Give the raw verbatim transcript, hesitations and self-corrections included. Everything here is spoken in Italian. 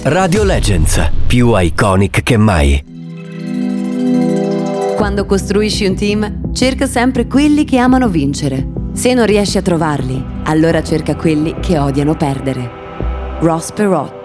Radio Legends, più iconic che mai. Quando costruisci un team, cerca sempre quelli che amano vincere. Se non riesci a trovarli, allora cerca quelli che odiano perdere. Ross Perot.